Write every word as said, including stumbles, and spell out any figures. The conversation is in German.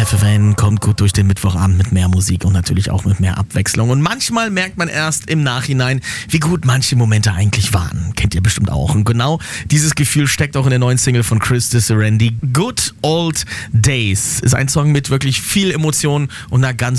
F F N kommt gut durch den Mittwochabend mit mehr Musik und natürlich auch mit mehr Abwechslung. Und manchmal merkt man erst im Nachhinein, wie gut manche Momente eigentlich waren. Kennt ihr bestimmt auch. Und genau dieses Gefühl steckt auch in der neuen Single von Chris Disserendi. Good Old Days ist ein Song mit wirklich viel Emotion und einer ganz